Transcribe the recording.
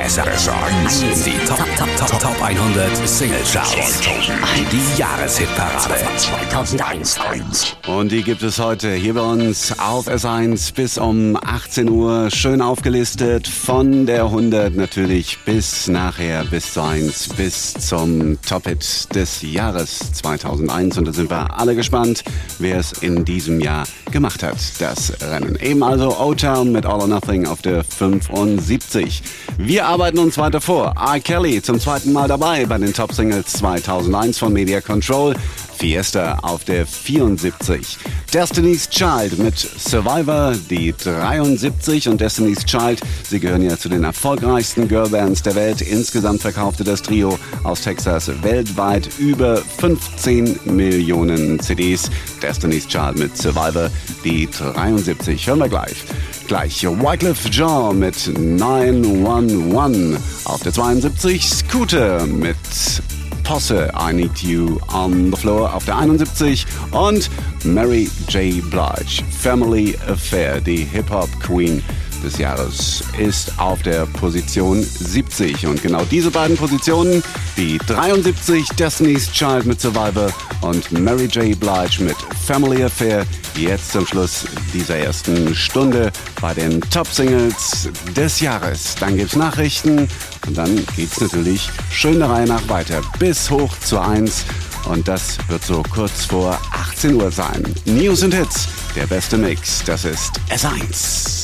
S1. Die Top 100 Single Charts. Die Jahreshitparade 2001. Und die gibt es heute hier bei uns auf S1 bis um 18 Uhr. Schön aufgelistet von der 100 natürlich bis nachher bis zur 1, bis zum Top-Hit des Jahres 2001. Und da sind wir alle gespannt, wer es in diesem Jahr gemacht hat, das Rennen. Eben also O-Town mit All or Nothing auf der 75. Wir arbeiten uns weiter vor. R. Kelly zum zweiten Mal dabei bei den Top-Singles 2001 von Media Control. Fiesta auf der 74. Destiny's Child mit Survivor, die 73. Und Destiny's Child, sie gehören ja zu den erfolgreichsten Girlbands der Welt. Insgesamt verkaufte das Trio aus Texas weltweit über 15 Millionen CDs. Destiny's Child mit Survivor, die 73. Hören wir gleich. Wyclef Jean mit 911 auf der 72. Scooter mit Posse, I Need You on the Floor auf der 71 und Mary J. Blige, Family Affair, die Hip-Hop-Queen des Jahres, ist auf der Position 70. Und genau diese beiden Positionen, die 73, Destiny's Child mit Survivor und Mary J. Blige mit Family Affair, jetzt zum Schluss dieser ersten Stunde bei den Top-Singles des Jahres. Dann gibt's Nachrichten und dann geht's natürlich schön der Reihe nach weiter bis hoch zur 1. Und das wird so kurz vor 18 Uhr sein. News und Hits, der beste Mix, das ist S1.